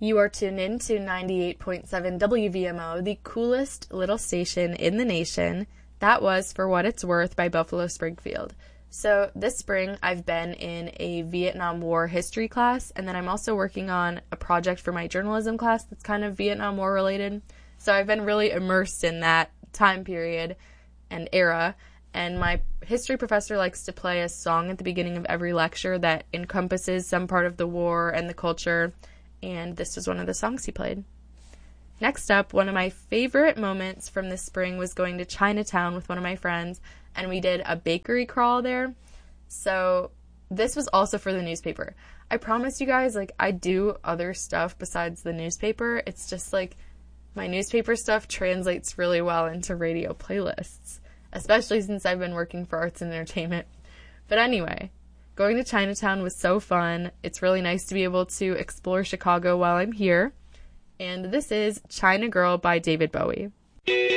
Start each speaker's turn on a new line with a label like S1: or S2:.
S1: You are tuned in to 98.7 WVMO, the coolest little station in the nation. That was For What It's Worth by Buffalo Springfield. So this spring, I've been in a Vietnam War history class, and then I'm also working on a project for my journalism class that's kind of Vietnam War related. So I've been really immersed in that time period and era, and my history professor likes to play a song at the beginning of every lecture that encompasses some part of the war and the culture, and this was one of the songs he played. Next up, one of my favorite moments from this spring was going to Chinatown with one of my friends, and we did a bakery crawl there. So this was also for the newspaper. I promise you guys, I do other stuff besides the newspaper. It's just my newspaper stuff translates really well into radio playlists, especially since I've been working for arts and entertainment. But anyway, going to Chinatown was so fun. It's really nice to be able to explore Chicago while I'm here. And this is China Girl by David Bowie.